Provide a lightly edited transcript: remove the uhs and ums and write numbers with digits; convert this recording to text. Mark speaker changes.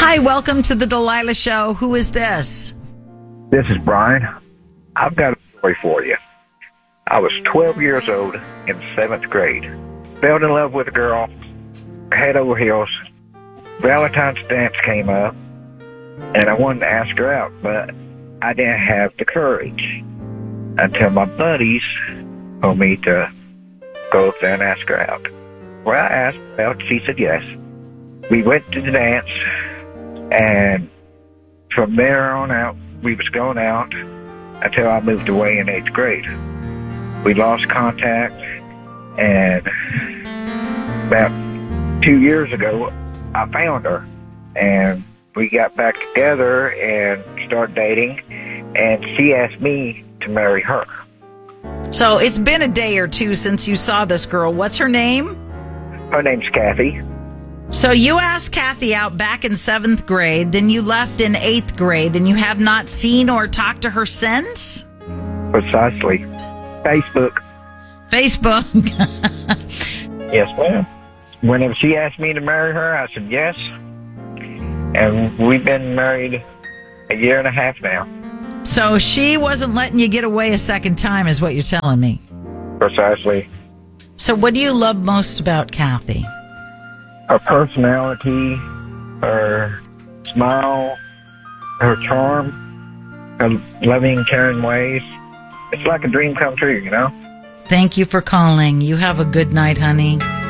Speaker 1: Hi, welcome to the Delilah Show. Who is this?
Speaker 2: This is Brian. I've got a story for you. I was 12 years old in 7th grade. Fell in love with a girl, head over heels. Valentine's dance came up, and I wanted to ask her out, but I didn't have the courage until my buddies told me to go up there and ask her out. Well, I asked her out. She said yes. We went to the dance, and from there on out, we was going out until I moved away in 8th grade. We lost contact, and about 2 years ago, I found her, and we got back together and started dating, and she asked me to marry her.
Speaker 1: So it's been a day or two since you saw this girl. What's her name?
Speaker 2: Her name's Kathy.
Speaker 1: So you asked Kathy out back in 7th grade, then you left in 8th grade, and you have not seen or talked to her since?
Speaker 2: Precisely. Facebook.
Speaker 1: Facebook.
Speaker 2: Yes, ma'am. Whenever she asked me to marry her, I said yes. And we've been married a year and a half now.
Speaker 1: So she wasn't letting you get away a second time is what you're telling me.
Speaker 2: Precisely.
Speaker 1: So what do you love most about Kathy?
Speaker 2: Her personality, her smile, her charm, her loving, caring ways. It's like a dream come true, you know?
Speaker 1: Thank you for calling. You have a good night, honey.